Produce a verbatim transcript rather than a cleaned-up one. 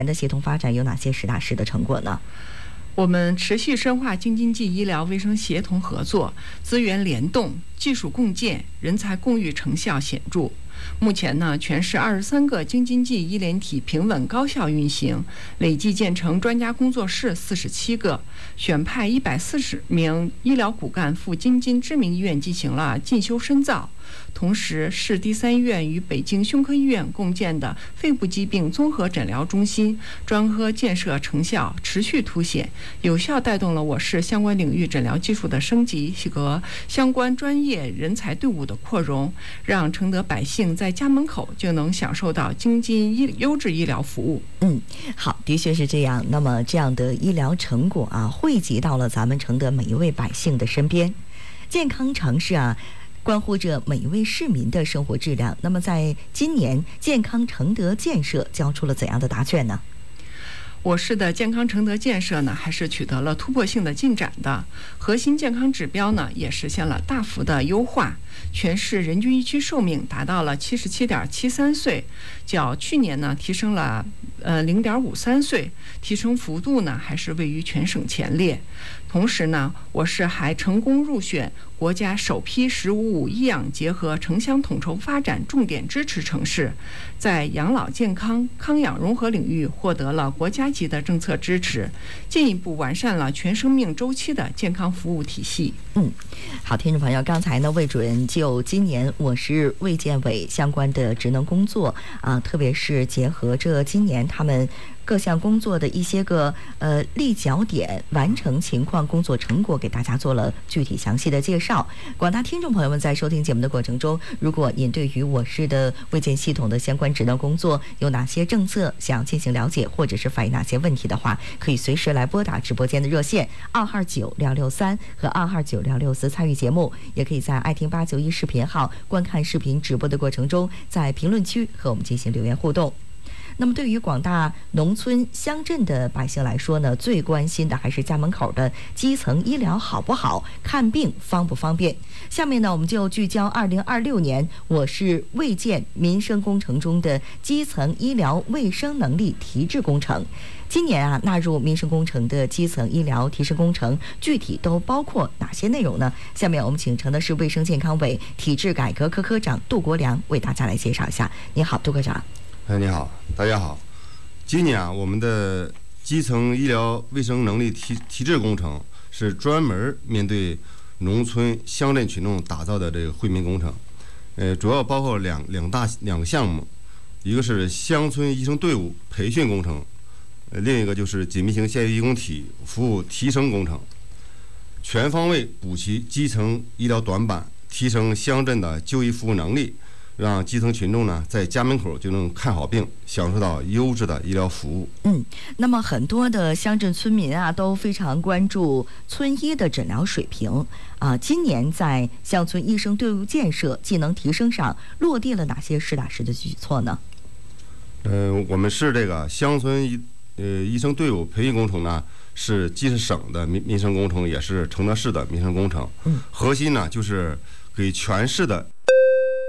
的协同发展有哪些实打实的成果呢？ 我们持续深化京津冀医疗卫生协同合作，资源联动、技术共建、人才共育成效显著。目前呢，全市二十三个京津冀医联体平稳高效运行，累计建成专家工作室四十七个，选派一百四十名医疗骨干赴京津知名医院进行了进修深造。同时，市第三医院与北京胸科医院共建的肺部疾病综合诊疗中心专科建设成效持续凸显，有效带动了我市相关领域诊疗技术的升级和相关专业人才队伍的扩容，让承德百姓在家门口就能享受到京津医优质医疗服务。 嗯，好，的确是这样。那么这样的医疗成果啊，汇集到了咱们承德每一位百姓的身边，健康城市啊，关乎着每一位市民的生活质量。那么在今年健康承德建设交出了怎样的答卷呢？ 我市的健康承德建设呢，还是取得了突破性的进展的，核心健康指标呢也实现了大幅的优化。全市人均一区寿命达到了七十七点七三岁，较去年呢提升了呃零点五三岁，提升幅度呢还是位于全省前列。同时呢，我市还成功入选国家首批“十五五”医养结合城乡统筹发展重点支持城市，在养老健康、康养融合领域获得了国家级的政策支持，进一步完善了全生命周期的健康服务体系。 嗯，好，听众朋友，刚才呢，魏主任就今年我市卫健委相关的职能工作啊，特别是结合着今年他们各项工作的一些个呃立脚点、完成情况、工作成果，给大家做了具体详细的介绍。广大听众朋友们在收听节目的过程中，如果您对于我市的卫健系统的相关职能工作有哪些政策想要进行了解，或者是反映哪些问题的话，可以随时来拨打直播间的热线二二九六六三和二二九六六四参与节目，也可以在爱听八九一视频号观看视频直播的过程中，在评论区和我们进行留言互动。那么对于广大农村乡镇的百姓来说呢，最关心的还是家门口的基层医疗好不好，看病方不方便。下面呢，我们就聚焦二零二六年我市卫健民生工程中的基层医疗卫生能力提质工程。今年啊，纳入民生工程的基层医疗提升工程具体都包括哪些内容呢？下面我们请承德市卫生健康委体制改革科科长杜国良为大家来介绍一下。你好，杜科长。 哎，你好，大家好。今年啊，我们的基层医疗卫生能力提提质工程是专门面对农村乡镇群众打造的这个惠民工程。呃，主要包括两两大两个项目，一个是乡村医生队伍培训工程，呃，另一个就是紧密型县医工体服务提升工程，全方位补齐基层医疗短板，提升乡镇的就医服务能力。让基层群众呢在家门口就能看好病，享受到优质的医疗服务。 嗯，那么很多的乡镇村民啊都非常关注村医的诊疗水平啊。今年在乡村医生队伍建设、技能提升上落地了哪些实打实的举措呢？ 呃，我们市这个乡村医呃医生队伍培训工程呢，是既是省的民民生工程，也是承德市的民生工程。嗯，核心呢就是给全市的